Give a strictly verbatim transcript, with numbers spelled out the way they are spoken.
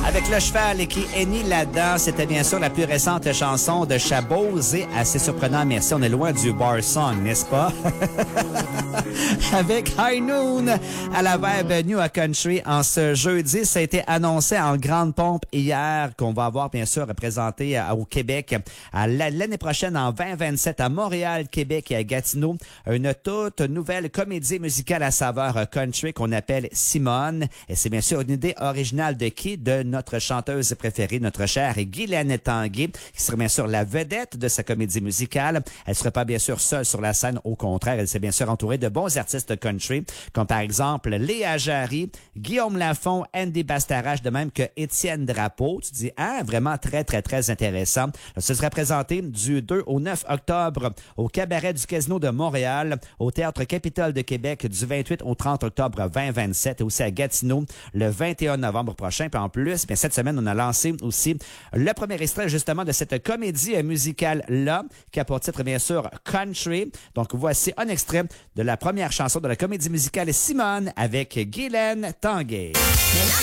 Avec le cheval qui hennit là-dedans, c'était bien sûr la plus récente chanson de Chabose et assez surprenant, merci, on est loin du bar song, n'est-ce pas? Avec High Noon à la vibe New Country en ce jeudi, ça a été annoncé en grande pompe hier qu'on va avoir bien sûr représenté au Québec à l'année prochaine en vingt vingt-sept à Montréal, Québec et à Gatineau, une toute nouvelle comédie musicale à saveur country qu'on appelle Simone. Et c'est bien sûr une idée originale de qui? De notre chanteuse préférée, notre chère Guylaine Tanguay, qui serait bien sûr la vedette de sa comédie musicale. Elle ne serait pas bien sûr seule sur la scène, au contraire, elle s'est bien sûr entourée de bons artistes country, comme par exemple Léa Jarry, Guillaume Lafont, Andy Bastarache, de même que Étienne Drapeau. Tu dis, ah, vraiment très, très, très intéressant. Ce sera présenté du deux au neuf octobre au Cabaret du Casino de Montréal, au Théâtre Capitole de Québec du vingt-huit au trente octobre vingt vingt-sept et aussi à Gatineau le vingt et un novembre prochain. Puis en plus, bien, cette semaine, on a lancé aussi le premier extrait justement de cette comédie musicale-là, qui a pour titre, bien sûr, Country. Donc, voici un extrait de la première chanson de la comédie musicale Simone avec Guylaine Tanguay.